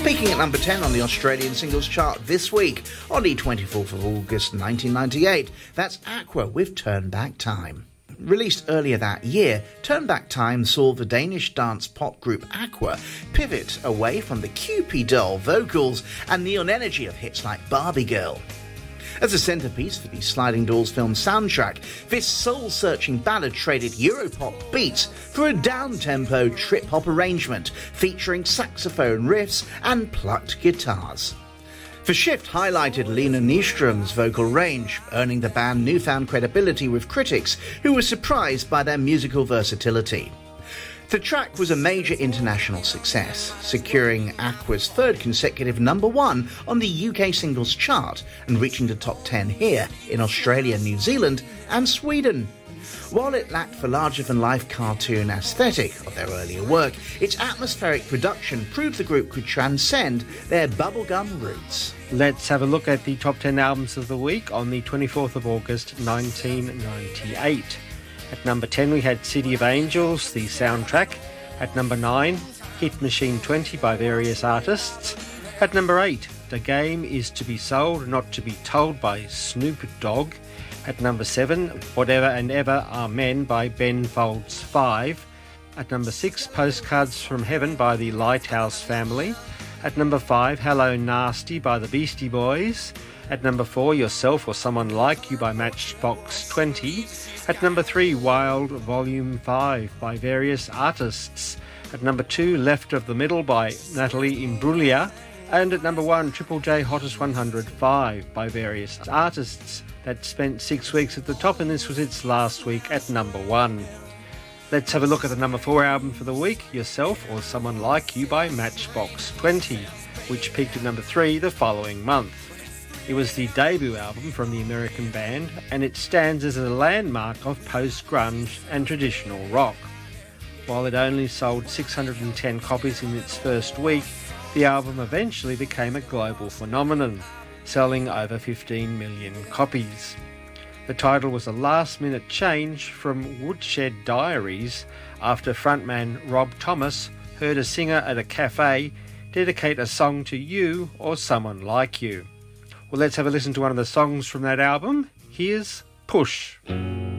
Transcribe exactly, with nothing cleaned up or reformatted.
Peaking at number ten on the Australian singles chart this week, on the twenty-fourth of August nineteen ninety-eight, that's Aqua with Turn Back Time. Released earlier that year, Turn Back Time saw the Danish dance pop group Aqua pivot away from the Cupid doll vocals and neon energy of hits like Barbie Girl. As a centrepiece for the Sliding Doors film soundtrack, this soul-searching ballad traded Europop beats for a down-tempo trip-hop arrangement featuring saxophone riffs and plucked guitars. The shift highlighted Lena Nyström's vocal range, earning the band newfound credibility with critics who were surprised by their musical versatility. The track was a major international success, securing Aqua's third consecutive number one on the U K singles chart and reaching the top ten here in Australia, New Zealand and Sweden. While it lacked the larger-than-life cartoon aesthetic of their earlier work, its atmospheric production proved the group could transcend their bubblegum roots. Let's have a look at the top ten albums of the week on the twenty-fourth of August nineteen ninety-eight. At number ten we had City of Angels, the soundtrack. At number nine, Hit Machine twenty by various artists. At number eight, The Game Is To Be Sold, Not To Be Told by Snoop Dogg. At number seven, Whatever and Ever Are Men by Ben Folds five. At number six, Postcards from Heaven by the Lighthouse Family. At number five, Hello Nasty by the Beastie Boys. At number four, Yourself or Someone Like You by Matchbox twenty. At number three, Wild Volume five by various artists. At number two, Left of the Middle by Natalie Imbruglia. And at number one, Triple J Hottest one hundred five by various artists. That spent six weeks at the top, and this was its last week at number one. Let's have a look at the number four album for the week, Yourself or Someone Like You by Matchbox twenty, which peaked at number three the following month. It was the debut album from the American band, and it stands as a landmark of post-grunge and traditional rock. While it only sold six hundred ten copies in its first week, the album eventually became a global phenomenon, selling over fifteen million copies. The title was a last-minute change from Woodshed Diaries after frontman Rob Thomas heard a singer at a cafe dedicate a song to you or someone like you. Well, let's have a listen to one of the songs from that album. Here's Push.